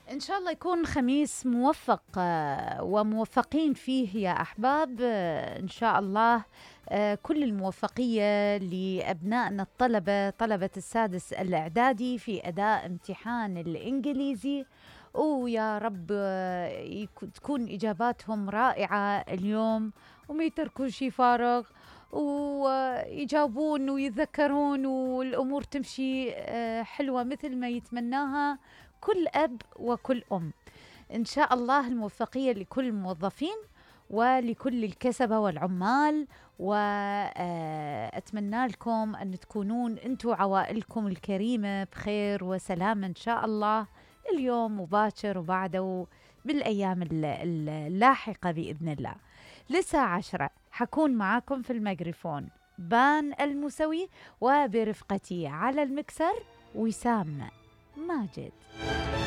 إن شاء الله يكون خميس موفق وموفقين فيه يا أحباب، إن شاء الله. كل الموفقية لأبنائنا الطلبة، طلبة السادس الإعدادي في أداء امتحان الإنجليزي. ويا رب تكون إجاباتهم رائعة اليوم، وما يتركوا شي فارغ، ويجاوبون ويتذكرون والأمور تمشي حلوة مثل ما يتمناها كل أب وكل أم. إن شاء الله الموفقية لكل الموظفين ولكل الكسبة والعمال، وأتمنى لكم أن تكونون أنتم عوائلكم الكريمة بخير وسلامة إن شاء الله اليوم وباكر وبعده بالأيام اللاحقة بإذن الله. للساعة 10 حكون معاكم في الميكروفون بان الموسوي، وبرفقتي على المكسر وسام ماجد.